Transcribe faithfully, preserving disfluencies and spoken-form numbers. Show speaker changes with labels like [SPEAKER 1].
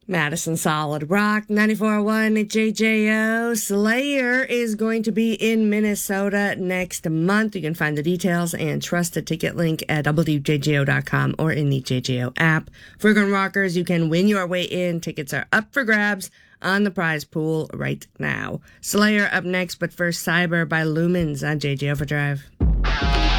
[SPEAKER 1] Madison Solid Rock, ninety-four point one J J O. Slayer is going to be in Minnesota next month. You can find the details and trust a ticket link at w j j o dot com or in the J J O app. For Gun Rockers, you can win your way in. Tickets are up for grabs on the prize pool right now. Slayer up next, but first Cyber by Lumens on J J O for Drive.